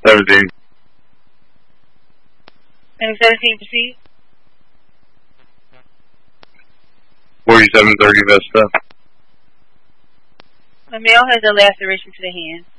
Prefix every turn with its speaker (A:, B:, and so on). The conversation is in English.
A: 17.
B: Number 17, proceed.
A: 4730 Vesta.
B: The male has a laceration to the hand.